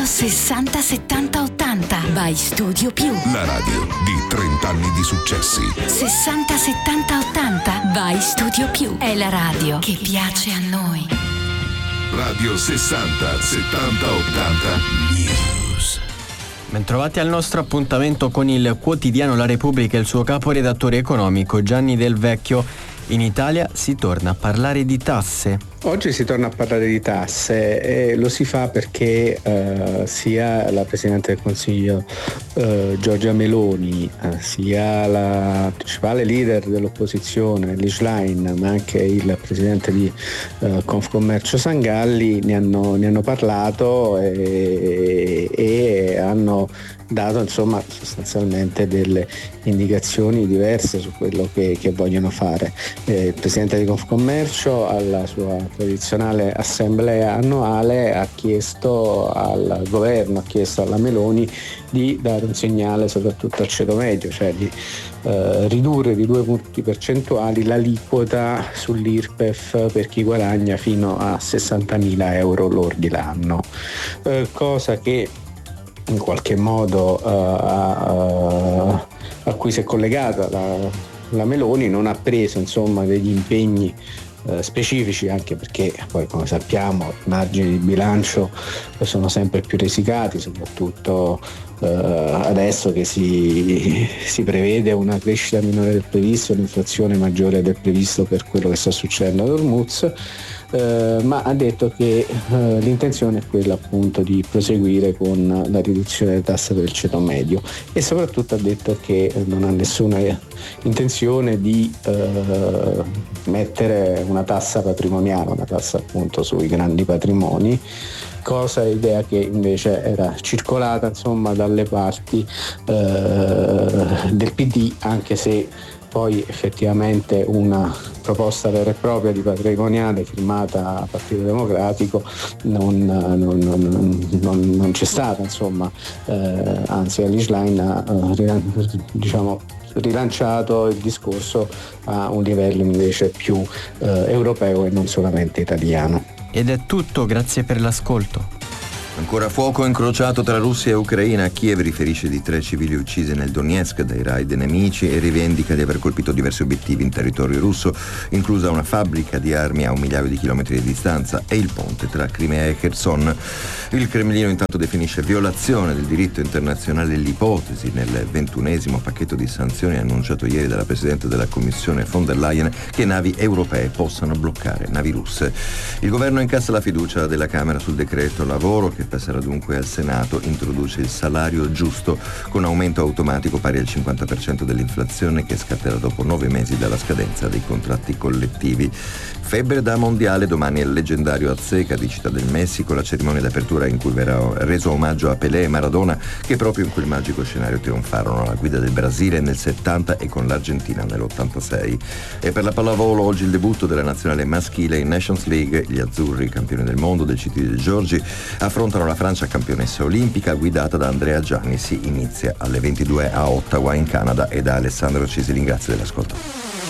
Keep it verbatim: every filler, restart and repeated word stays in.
Radio sessanta settanta ottanta by Studio Più. La radio di trenta anni di successi. sessanta settanta ottanta by Studio Più. È la radio che piace a noi. Radio sessanta settanta ottanta News. Bentrovati al nostro appuntamento con il quotidiano La Repubblica e il suo caporedattore economico Gianni Del Vecchio. In Italia si torna a parlare di tasse. Oggi si torna a parlare di tasse e lo si fa perché eh, sia la Presidente del Consiglio eh, Giorgia Meloni, eh, sia la principale leader dell'opposizione Elly Schlein, ma anche il Presidente di eh, Confcommercio Sangalli ne hanno, ne hanno parlato e, e hanno dato insomma sostanzialmente delle indicazioni diverse su quello che, che vogliono fare. Eh, il Presidente di Confcommercio alla sua tradizionale assemblea annuale ha chiesto al governo, ha chiesto alla Meloni di dare un segnale soprattutto al ceto medio, cioè di eh, ridurre di due punti percentuali l'aliquota sull'Irpef per chi guadagna fino a sessantamila euro lordi l'anno, eh, cosa che in qualche modo uh, uh, a cui si è collegata la, la Meloni non ha preso insomma degli impegni uh, specifici, anche perché poi come sappiamo i margini di bilancio sono sempre più risicati, soprattutto uh, adesso che si, si prevede una crescita minore del previsto, un'inflazione maggiore del previsto per quello che sta succedendo ad Hormuz. Uh, ma ha detto che uh, l'intenzione è quella appunto di proseguire con la riduzione delle tasse per il ceto medio e soprattutto ha detto che non ha nessuna intenzione di uh, mettere una tassa patrimoniale, una tassa appunto sui grandi patrimoni, cosa idea che invece era circolata insomma dalle parti uh, del P D, anche se poi effettivamente una proposta vera e propria di patrimoniale firmata a Partito Democratico non, non, non, non, non c'è stata, insomma, eh, anzi Elly Schlein ha eh, diciamo, rilanciato il discorso a un livello invece più eh, europeo e non solamente italiano. Ed è tutto, grazie per l'ascolto. Ancora fuoco incrociato tra Russia e Ucraina. Kiev riferisce di tre civili uccisi nel Donetsk dai raid nemici e rivendica di aver colpito diversi obiettivi in territorio russo, inclusa una fabbrica di armi a un migliaio di chilometri di distanza e il ponte tra Crimea e Kherson. Il Cremlino intanto definisce violazione del diritto internazionale l'ipotesi nel ventunesimo pacchetto di sanzioni annunciato ieri dalla Presidente della Commissione von der Leyen che navi europee possano bloccare navi russe. Il governo incassa la fiducia della Camera sul decreto lavoro che passerà dunque al Senato, introduce il salario giusto con aumento automatico pari al cinquanta per cento dell'inflazione che scatterà dopo nove mesi dalla scadenza dei contratti collettivi. Febbre da mondiale, domani è il leggendario Azteca di Città del Messico, la cerimonia d'apertura in cui verrà reso omaggio a Pelé e Maradona che proprio in quel magico scenario trionfarono alla guida del Brasile nel settanta e con l'Argentina nell'ottantasei. E per la pallavolo oggi il debutto della nazionale maschile in Nations League, gli azzurri campioni del mondo del C T del Giorgi affrontano la Francia campionessa olimpica guidata da Andrea Gianni. Si inizia alle ventidue a Ottawa in Canada e da Alessandro Cisilin. Grazie dell'ascolto.